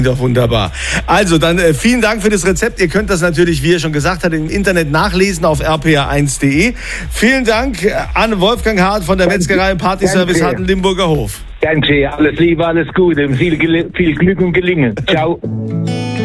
Doch wunderbar. Also dann vielen Dank für das Rezept. Ihr könnt das natürlich, wie er schon gesagt hat, im Internet nachlesen auf rpa1.de. Vielen Dank an Wolfgang Hart von der Metzgerei im Partyservice Harten-Limburger Hof. Danke, alles Liebe, alles Gute, viel Glück und Gelingen. Ciao.